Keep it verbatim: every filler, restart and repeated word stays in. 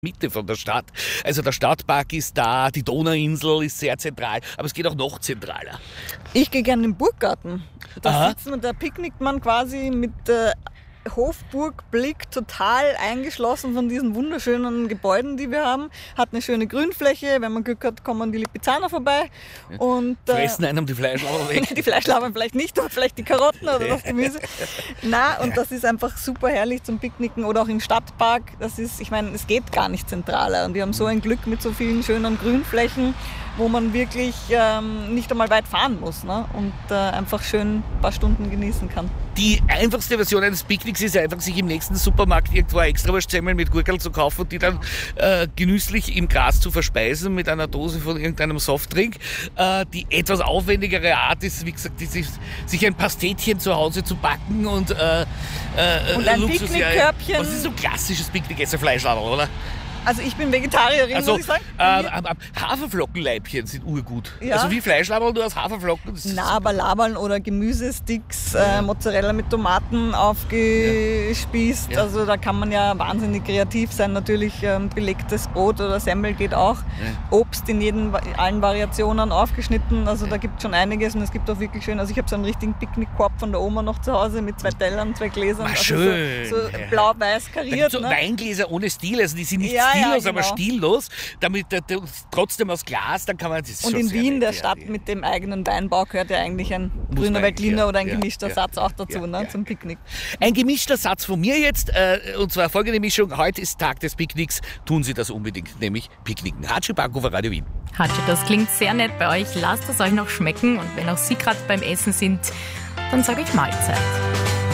Mitte von der Stadt. Also der Stadtpark ist da, die Donauinsel ist sehr zentral, aber es geht auch noch zentraler. Ich gehe gerne in den Burggarten. Da Aha. sitzen und da picknickt man quasi mit äh, Hofburgblick, total eingeschlossen von diesen wunderschönen Gebäuden, die wir haben. Hat eine schöne Grünfläche, wenn man Glück hat, kommen die Lipizzaner vorbei. Und, äh, Fressen einem die Fleischlauber weg. Die Fleischlauber vielleicht nicht, aber vielleicht die Karotten oder das Gemüse. Na, und das ist einfach super herrlich zum Picknicken oder auch im Stadtpark. Das ist, ich meine, es geht gar nicht zentraler. Und wir haben so ein Glück mit so vielen schönen Grünflächen, wo man wirklich ähm, nicht einmal weit fahren muss, ne? Und äh, einfach schön ein paar Stunden genießen kann. Die einfachste Version eines Picknicks ist einfach, sich im nächsten Supermarkt irgendwo ein Extrawurstsemmel mit Gurkel zu kaufen und die dann äh, genüsslich im Gras zu verspeisen mit einer Dose von irgendeinem Softdrink. Äh, die etwas aufwendigere Art ist, wie gesagt, die, sich, sich ein Pastetchen zu Hause zu backen und, äh, äh, und ein Luxus, Picknickkörbchen. Was ist so ein klassisches Picknick-Essen? Fleischlaberl, oder? Also ich bin Vegetarierin, Also, muss ich sagen. äh, äh, Haferflockenleibchen sind urgut. Ja. Also wie Fleischlaberl, nur aus Haferflocken. Das ist Na, aber Laberl oder Gemüsesticks, äh, Mozzarella mit Tomaten aufgespießt. Ja. Also da kann man ja wahnsinnig kreativ sein. Natürlich ähm, belegtes Brot oder Semmel geht auch. Ja. Obst in jeden, allen Variationen aufgeschnitten. Also da gibt es schon einiges und es gibt auch wirklich schön. Also ich habe so einen richtigen Picknickkorb von der Oma noch zu Hause mit zwei Tellern, zwei Gläsern. Ah, also schön. So, so blau-weiß Da kariert. gibt's so Ne? Weingläser ohne Stil, also die sind nicht Ja, ja, stillos, genau. aber stillos, damit äh, trotzdem aus Glas, dann kann man das Und schon in sehr Wien, nett, der ja, Stadt die- mit dem eigenen Weinbau, gehört ja eigentlich ein Muss grüner man Veltliner eigentlich, oder ein ja, gemischter ja, Satz auch dazu, ja, ne, ja. zum Picknick. Ein gemischter Satz von mir jetzt, äh, und zwar folgende Mischung. Heute ist Tag des Picknicks, tun Sie das unbedingt, nämlich Picknicken. Hatschi Paco für Radio Wien. Hatschi, das klingt sehr nett bei euch. Lasst es euch noch schmecken und wenn auch Sie gerade beim Essen sind, dann sage ich Mahlzeit.